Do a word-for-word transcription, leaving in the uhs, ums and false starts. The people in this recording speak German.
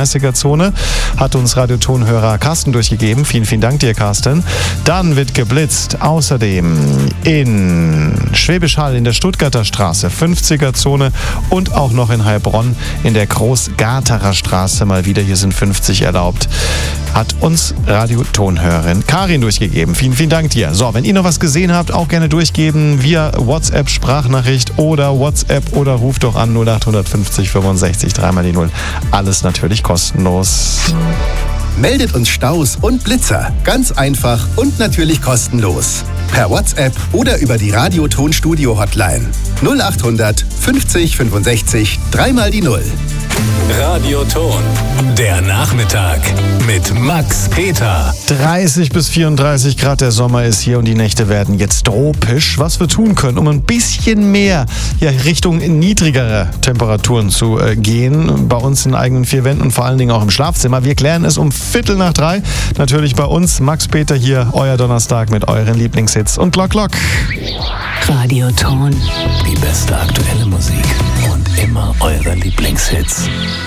dreißiger-Zone. Hat uns Radiotonhörer Carsten durchgegeben. Vielen, vielen Dank dir, Carsten. Dann wird geblitzt. Außerdem in Schwäbisch Hall in der Stuttgarter Straße, fünfziger-Zone und auch noch in Heilbronn in der Großgarterer Straße. Mal wieder, hier sind fünfzig erlaubt. Hat uns Radiotonhörerin Karin durchgegeben. Vielen, vielen Dank dir. So, wenn ihr noch was gesehen habt, auch gerne durchgeben via WhatsApp Sprachnachricht oder WhatsApp oder ruft doch an null acht fünfzig fünfundsechzig dreimal die null. Alles natürlich kostenlos. Meldet uns Staus und Blitzer. Ganz einfach und natürlich kostenlos. Per WhatsApp oder über die Radioton-Studio-Hotline. null acht fünfzig fünfundsechzig dreimal die null. Radioton, der Nachmittag mit Max Peter. dreißig bis vierunddreißig Grad, der Sommer ist hier und die Nächte werden jetzt tropisch. Was wir tun können, um ein bisschen mehr ja, Richtung niedrigere Temperaturen zu äh, gehen, bei uns in eigenen vier Wänden und vor allen Dingen auch im Schlafzimmer. Wir klären es um Viertel nach drei. Natürlich bei uns, Max Peter hier, euer Donnerstag mit euren Lieblingshits und Glock Glock. Radioton, die beste aktuelle Musik und immer eure Lieblingshits.